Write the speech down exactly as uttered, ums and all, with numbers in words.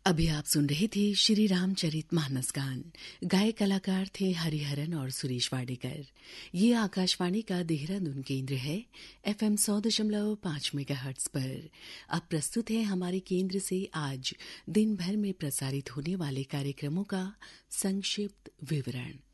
अभी आप सुन रहे थे श्री रामचरित मानस गान। गायक कलाकार थे हरिहरन और सुरेश वाडेकर। ये आकाशवाणी का देहरादून केंद्र है, एफएम सौ दशमलव पाँच मेगाहर्ट्ज पर। अब प्रस्तुत है हमारे केंद्र से आज दिन भर में प्रसारित होने वाले कार्यक्रमों का संक्षिप्त विवरण।